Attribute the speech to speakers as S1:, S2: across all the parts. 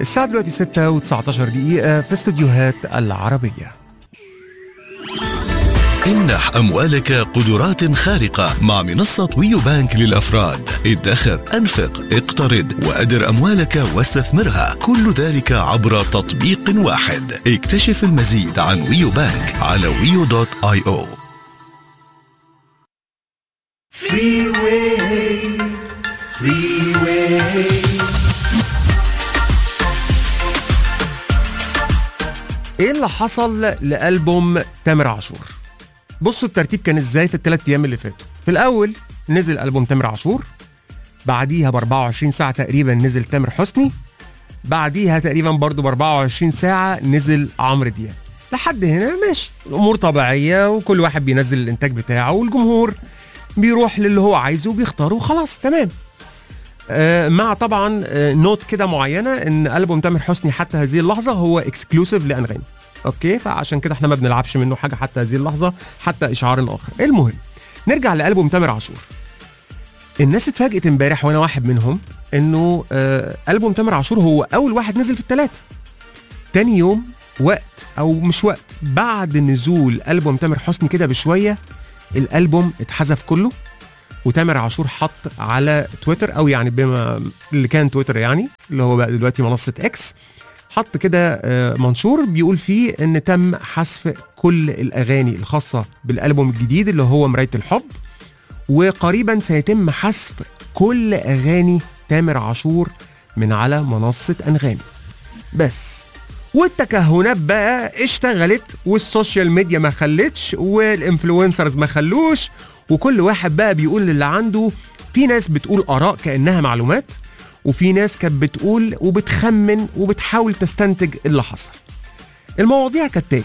S1: الساعة دلوقتي 6:19 دقيقة في استوديوهات العربية.
S2: امنح أموالك قدرات خارقة مع منصة ويو بانك للأفراد. ادخر، أنفق، اقترض وأدر أموالك واستثمرها، كل ذلك عبر تطبيق واحد. اكتشف المزيد عن ويو بانك على wiyo.io.
S1: ايه اللي حصل لألبوم تامر عاشور؟ بصوا الترتيب كان ازاي في ال3 ايام اللي فاتوا. في الاول نزل ألبوم تامر عاشور، بعديها ب24 ساعة تقريبا نزل تامر حسني، بعديها تقريبا برضو ب24 ساعة نزل عمرو دياب. لحد هنا ماشي، الامور طبيعية وكل واحد بينزل الانتاج بتاعه والجمهور بيروح للي هو عايزه وبيختاره وخلاص تمام. مع طبعا نوت كده معينة ان ألبوم تامر حسني حتى هذه اللحظة هو اكسكلوسيف لأنغامي. اوكي، فعشان كده احنا ما بنلعبش منه حاجة حتى هذه اللحظة حتى اشعار اخر. المهم نرجع لألبوم تامر عاشور. الناس اتفاجئت امبارح وانا واحد منهم انه ألبوم تامر عاشور هو اول واحد نزل في ال3. تاني يوم وقت او مش وقت بعد نزول ألبوم تامر حسني كده بشوية الألبوم اتحذف كله، وتامر عاشور حط على تويتر او يعني بما اللي كان تويتر يعني اللي هو بقى دلوقتي منصة اكس، حط كده منشور بيقول فيه ان تم حذف كل الاغاني الخاصة بالالبوم الجديد اللي هو مراية الحب، وقريبا سيتم حذف كل اغاني تامر عاشور من على منصة انغامي. بس والتكهنات بقى اشتغلت والسوشيال ميديا ما خلتش والانفلونسرز ما خلوش، وكل واحد بقى بيقول اللي عنده. في ناس بتقول آراء كأنها معلومات، وفي ناس كانت بتقول وبتخمن وبتحاول تستنتج اللي حصل. المواضيع كالتالي: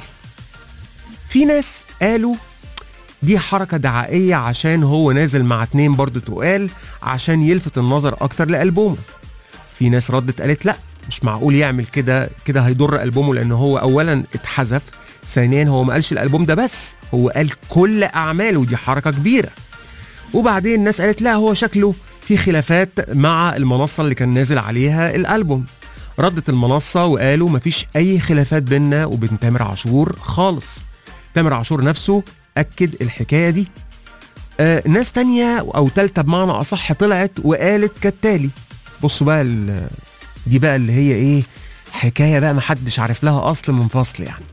S1: في ناس قالوا دي حركة دعائية عشان هو نازل مع 2 برضو تقال عشان يلفت النظر أكتر لألبومه. في ناس ردت قالت لأ، مش معقول يعمل كده هيضر ألبومه، لأنه هو أولا اتحذف، ثانيا هو ما قالش الألبوم ده بس، هو قال كل أعماله، ودي حركة كبيرة. وبعدين الناس قالت لا، هو شكله في خلافات مع المنصة اللي كان نازل عليها الألبوم. ردت المنصة وقالوا مفيش أي خلافات بيننا وبين تامر عاشور خالص. تامر عاشور نفسه أكد الحكاية دي. ناس تانية أو تالتة بمعنى أصح طلعت وقالت كالتالي. بصوا بقى دي بقى اللي هي إيه، حكاية بقى محدش عارف لها أصل من فصل يعني.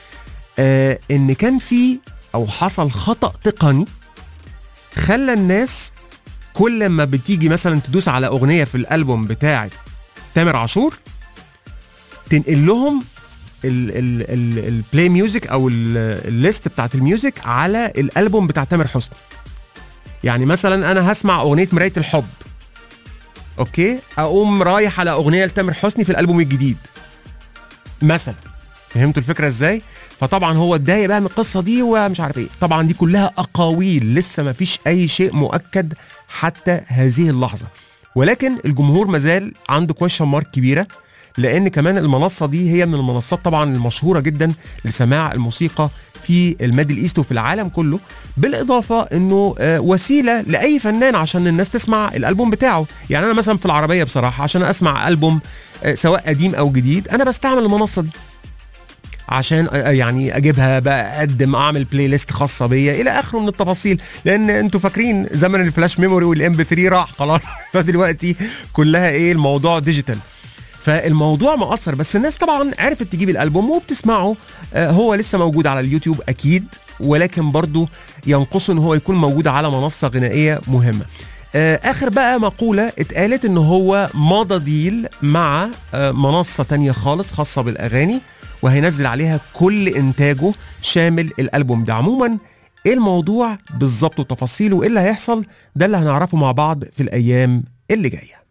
S1: ان كان في او حصل خطأ تقني خلى الناس كل ما بتيجي مثلا تدوس على اغنية في الالبوم بتاع تامر عاشور تنقل لهم البلاي ميوزك او الليست بتاعت الميوزك على الالبوم بتاع تامر حسني. يعني مثلا انا هسمع اغنية مراية الحب، اوكي، اقوم رايح على اغنية لتامر حسني في الالبوم الجديد مثلا. فهمتوا الفكرة ازاي؟ فطبعا هو اتضايق بقى من القصة دي ومش عارف ايه. طبعا دي كلها اقاويل، لسه ما فيش اي شيء مؤكد حتى هذه اللحظة، ولكن الجمهور مازال عنده كويشن مارك كبيرة، لان كمان المنصة دي هي من المنصات طبعا المشهورة جدا لسماع الموسيقى في الميدل ايست وفي العالم كله، بالاضافة انه وسيلة لاي فنان عشان الناس تسمع الالبوم بتاعه. يعني انا مثلا في العربية بصراحة عشان اسمع البوم سواء قديم او جديد انا بستعمل المنصة دي عشان يعني اجيبها بقى، اقدم، اعمل بلاي ليست خاصه بيا الى اخره من التفاصيل، لان انتوا فاكرين زمن الفلاش ميموري والام بي 3 راح خلاص. فدلوقتي كلها ايه، الموضوع ديجيتال، فالموضوع مؤثر. بس الناس طبعا عرفت تجيب الالبوم وبتسمعه. هو لسه موجود على اليوتيوب اكيد، ولكن برضو ينقصه ان هو يكون موجود على منصه غنائيه مهمه. اخر بقى مقولة اتقالت ان هو مضى ديل مع منصة تانية خالص خاصة بالاغاني، وهينزل عليها كل انتاجه شامل الالبوم ده. عموما ايه الموضوع بالظبط وتفاصيله وايه اللي هيحصل، ده اللي هنعرفه مع بعض في الايام اللي جايه.